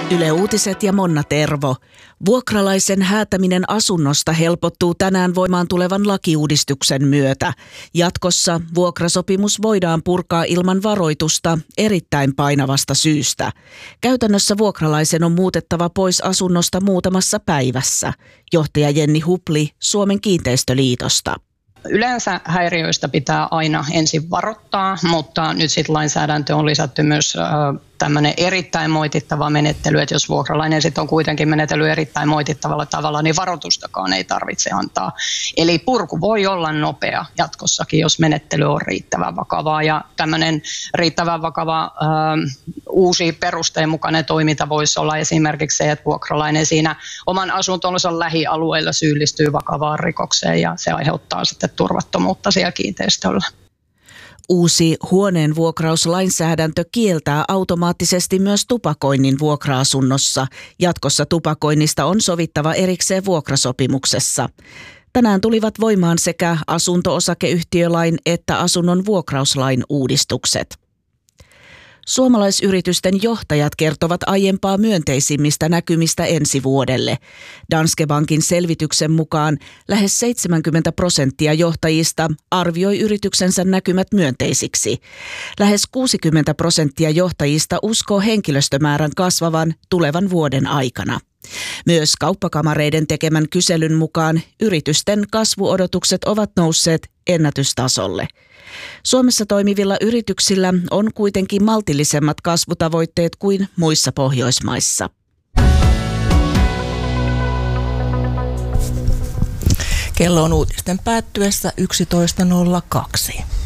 Yle Uutiset ja Monna Tervo. Vuokralaisen häätäminen asunnosta helpottuu tänään voimaan tulevan lakiuudistuksen myötä. Jatkossa vuokrasopimus voidaan purkaa ilman varoitusta erittäin painavasta syystä. Käytännössä vuokralaisen on muutettava pois asunnosta muutamassa päivässä. Johtaja Jenni Hupli Suomen kiinteistöliitosta. Yleensä häiriöistä pitää aina ensin varoittaa, mutta nyt sitten lainsäädäntö on lisätty myös tämmöinen erittäin moitittava menettely, että jos vuokralainen sitten on kuitenkin menetellyt erittäin moitittavalla tavalla, niin varoitustakaan ei tarvitse antaa. Eli purku voi olla nopea jatkossakin, jos menettely on riittävän vakavaa, ja tämmöinen riittävän vakava uusi perusteen mukainen toiminta voisi olla esimerkiksi se, että vuokralainen siinä oman asuntonsa lähialueella syyllistyy vakavaan rikokseen, ja se aiheuttaa sitten turvattomuutta siellä kiinteistöllä. Uusi huoneen vuokrauslainsäädäntö kieltää automaattisesti myös tupakoinnin vuokra-asunnossa. Jatkossa tupakoinnista on sovittava erikseen vuokrasopimuksessa. Tänään tulivat voimaan sekä asunto-osakeyhtiölain että asunnon vuokrauslain uudistukset. Suomalaisyritysten johtajat kertovat aiempaa myönteisimmistä näkymistä ensi vuodelle. Danske Bankin selvityksen mukaan lähes 70% johtajista arvioi yrityksensä näkymät myönteisiksi. Lähes 60% johtajista uskoo henkilöstömäärän kasvavan tulevan vuoden aikana. Myös kauppakamareiden tekemän kyselyn mukaan yritysten kasvuodotukset ovat nousseet ennätystasolle. Suomessa toimivilla yrityksillä on kuitenkin maltillisemmat kasvutavoitteet kuin muissa Pohjoismaissa. Kello on uutisten päättyessä 11.02.